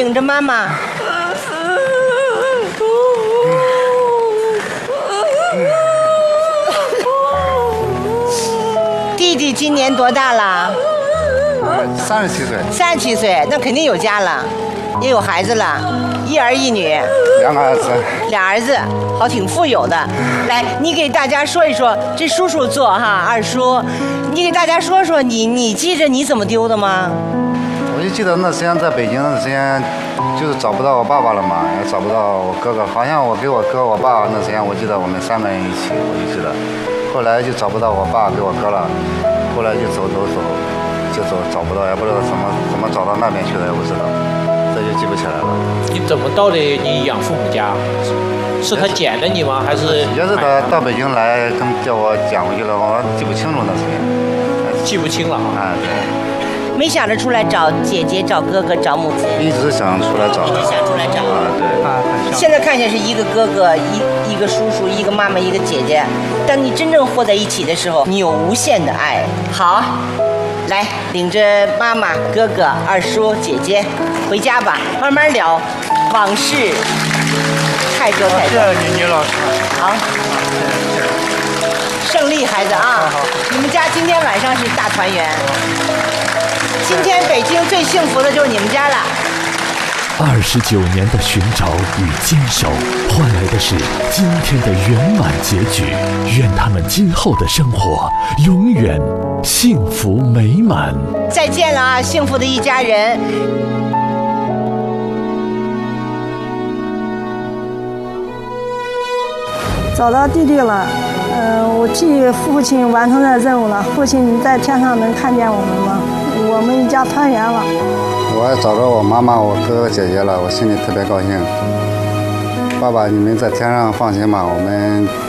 领着妈妈。弟弟今年多大了 ？37岁。 37岁，那肯定有家了，也有孩子了，一儿一女。 2个儿子。 俩儿子，好，挺富有的。来，你给大家说一说，这叔叔做哈，二叔，你给大家说说，你记着你怎么丢的吗？ 我就记得那时间在北京那时间，就是找不到我爸爸了嘛，也找不到我哥哥，好像我给我哥我爸那时间，我记得我们3个人一起，我就记得。后来就找不到我爸给我哥了，后来就走，找不到，也不知道怎么找到那边去的，也不知道，这就记不起来了。 你怎么到的你养父母家？是他捡的你吗？还是？ 也是他到北京来叫我捡回去了，我记不清楚那时间。 记不清了啊。 对。 没想着出来找姐姐、找哥哥、找母亲。 一直想出来找。 一直想出来找。 对。 现在看见是一个哥哥，一个叔叔，一个妈妈，一个姐姐。当你真正和在一起的时候，你有无限的爱。好，来领着妈妈、哥哥、二叔、姐姐回家吧，慢慢聊往事。太多。 谢谢你老师。 好。胜利，孩子啊！你们家今天晚上是大团圆。今天北京最幸福的就是你们家了。 29年的寻找与坚守，换来的是今天的圆满结局。愿他们今后的生活永远幸福美满。 再见了啊，幸福的一家人。 找到弟弟了，我替父亲完成了任务了。父亲在天上能看见我们吗？我们一家团圆了。 我还找着我妈妈、我哥哥姐姐了，我心里特别高兴。爸爸，你们在天上放心吧，我们